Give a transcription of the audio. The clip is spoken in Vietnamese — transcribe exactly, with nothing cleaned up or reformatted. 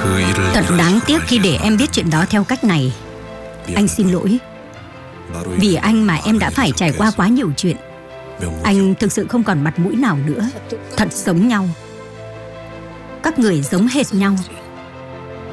Thật đáng tiếc khi để em biết chuyện đó theo cách này. Anh xin lỗi. Vì anh mà em đã phải trải qua quá nhiều chuyện. Anh thực sự không còn mặt mũi nào nữa. Thật giống nhau. Các người giống hệt nhau.